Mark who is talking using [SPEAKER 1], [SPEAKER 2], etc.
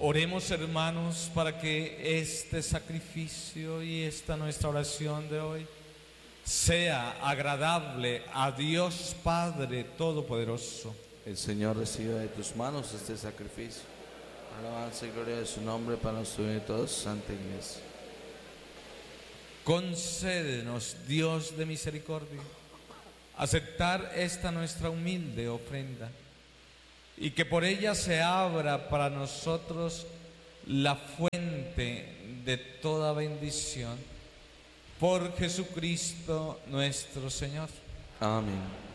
[SPEAKER 1] Oremos, hermanos, para que este sacrificio y esta nuestra oración de hoy sea agradable a Dios Padre Todopoderoso.
[SPEAKER 2] El Señor reciba de tus manos este sacrificio. Alabanza y gloria de su nombre para nosotros y todos, Santa Iglesia.
[SPEAKER 1] Concédenos, Dios de misericordia, aceptar esta nuestra humilde ofrenda y que por ella se abra para nosotros la fuente de toda bendición. Por Jesucristo nuestro Señor.
[SPEAKER 2] Amén.